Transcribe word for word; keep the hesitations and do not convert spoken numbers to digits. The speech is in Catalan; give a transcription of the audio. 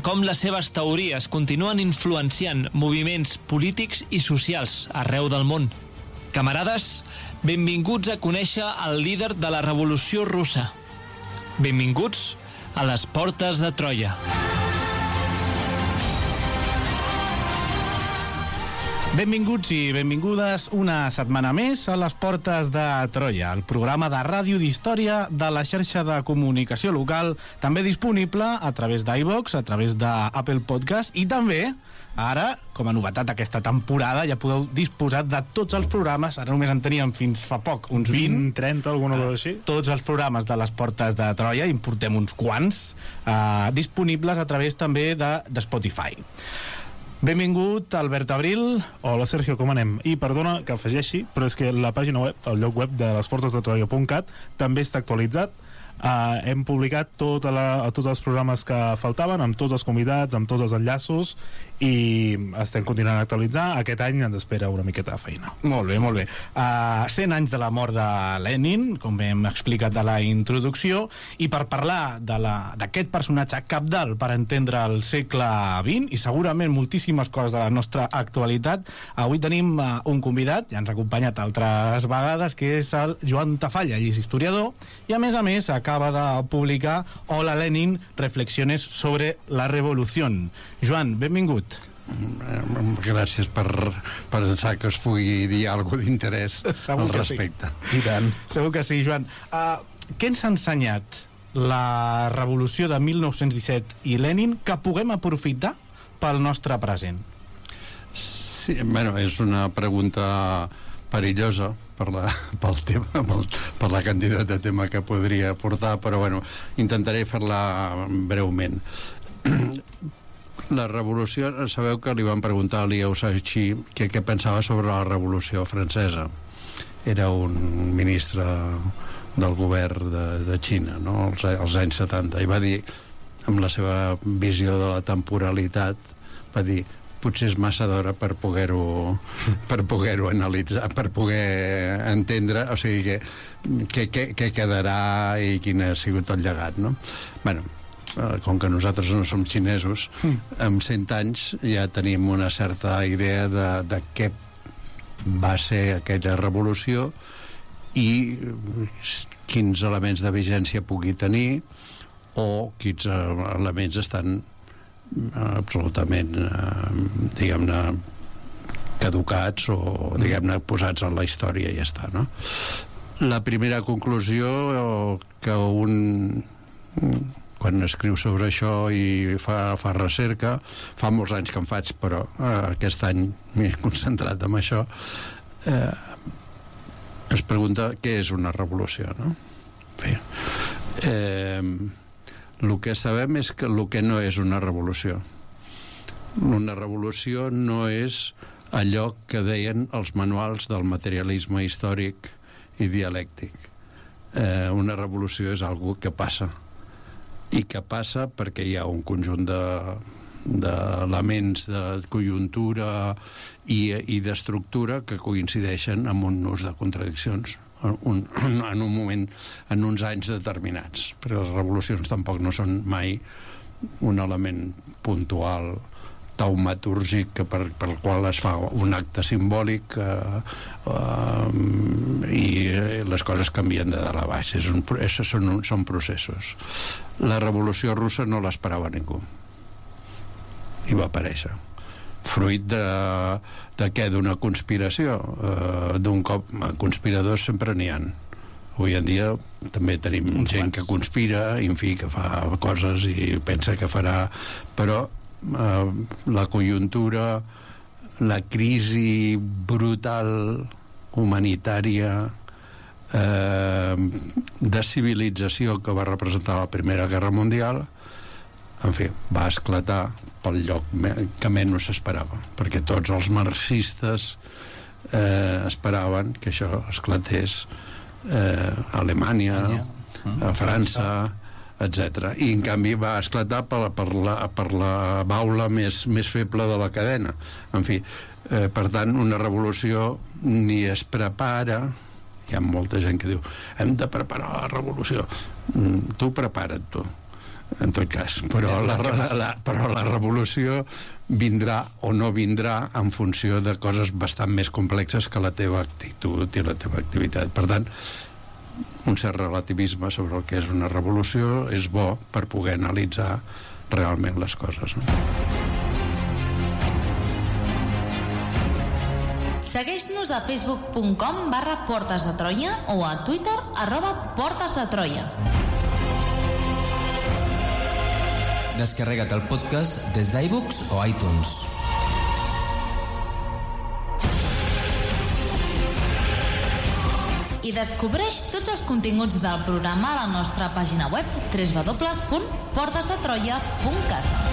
com les seves teories continuen influenciant moviments polítics i socials arreu del món. Camarades, benvinguts a conèixer el líder de la Revolució Russa. Benvinguts a les portes de Troia. Benvinguts i benvingudes una setmana més a les Portes de Troia, el programa de ràdio d'història de la xarxa de comunicació local, també disponible a través d'iVox, a través d'Apple Podcast, i també, ara, com a novetat aquesta temporada, ja podeu disposar de tots els programes. Ara només en teníem fins fa poc, uns vint, trenta, alguna cosa així. Tots els programes de les Portes de Troia, importem uns quants, eh, disponibles a través també de, de Spotify. Benvingut, Albert Abril. Hola, Sergio, com anem? I perdona que afegeixi, però és que la pàgina web, el lloc web de lesportesdetroia punt cat també està actualitzat. Uh, hem publicat tota la, tots els programes que faltaven, amb tots els convidats, amb tots els enllaços, i estem continuant a actualitzar. Aquest any ens espera una miqueta de feina. Molt bé, molt bé. Uh, cent anys de la mort de Lenin, com hem explicat a la introducció, i per parlar d'aquest personatge cabdal per entendre el segle vint i segurament moltíssimes coses de la nostra actualitat, avui tenim uh, un convidat, ja ens ha acompanyat altres vegades, que és el Joan Tafalla, ell és historiador, i a més a més acaba de publicar Hola Lenin, reflexiones sobre la revolución. Joan, benvingut. Gràcies per pensar que es pugui dir alguna cosa d'interès al respecte. Sí. I tant. Segur que sí, Joan. Uh, què ens ha ensenyat la revolució de mil nou-cents disset i Lenin que puguem aprofitar pel nostre present? Sí, bueno, és una pregunta perillosa per la, pel tema, pel, per la quantitat de tema que podria portar, però bueno, intentaré fer-la breument. La revolució, sabeu que li van preguntar a Liu Shaoqi què, què pensava sobre la revolució francesa. Era un ministre del govern de, de Xina, no? als, als anys setanta, i va dir, amb la seva visió de la temporalitat, va dir, potser és massa d'hora per poder-ho per poder-ho analitzar, per poder entendre, o sigui, què que, que, que quedarà i quin ha sigut el llegat, no? Bueno, com que nosaltres no som xinesos, amb cent anys ja tenim una certa idea de, de què va ser aquella revolució i quins elements de vigència pugui tenir o quins elements estan absolutament eh, diguem-ne caducats o diguem-ne posats en la història i ja està, no? La primera conclusió que un quan escriu sobre això i fa, fa recerca, fa molts anys que en faig, però eh, aquest any m'he concentrat en això, eh, es pregunta què és una revolució, no? Bé, eh, el que sabem és que el que no és una revolució. Una revolució no és allò que deien els manuals del materialisme històric i dialèctic. Eh, una revolució és algo que passa, i que passa perquè hi ha un conjunt de d'elements de conjuntura i, i d'estructura que coincideixen amb un nus de contradiccions un, en un moment, en uns anys determinats, perquè les revolucions tampoc no són mai un element puntual taumatúrgic que per, per el qual es fa un acte simbòlic eh, eh, i les coses canvien de dalt a baix. És un, és, són, són processos. La revolució russa no l'esperava ningú i va aparèixer fruit de, de què? D'una conspiració, eh, d'un cop. Conspiradors sempre n'hi ha. Avui en dia també tenim uns gent quants que conspira, en fi, que fa coses i pensa que farà, però eh, la conjuntura, la crisi brutal humanitària eh, de civilització que va representar la Primera Guerra Mundial, en fi, va esclatar pel lloc que menys s'esperava, perquè tots els marxistes eh, esperaven que això esclatés eh, a Alemanya, a França, etcètera. I en canvi va esclatar per la, per la, per la baula més, més feble de la cadena. En fi, eh, per tant, una revolució ni es prepara. Hi ha molta gent que diu hem de preparar la revolució. Mm, tu prepara't, tu. en tot cas, però la, la, però la revolució vindrà o no vindrà en funció de coses bastant més complexes que la teva actitud i la teva activitat. Per tant, un cert relativisme sobre el que és una revolució és bo per poder analitzar realment les coses, no? Segueix-nos a facebook punt com barra Portes de Troia o a Twitter arroba Portes de Troia. Descarrega't el podcast des d'iVoox o iTunes. I descobreix tots els continguts del programa a la nostra pàgina web w w w punt portes de troia punt cat.